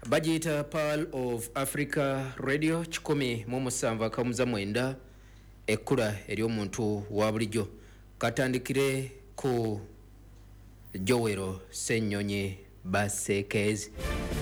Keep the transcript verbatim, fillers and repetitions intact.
Bagiyita Pearl of Africa Radio kikumi mu musanvu akamuza mwenda ekkula ery'omuntu wa bulijjo. Katandikire ku Jowero Ssenyonyi Basekeezi.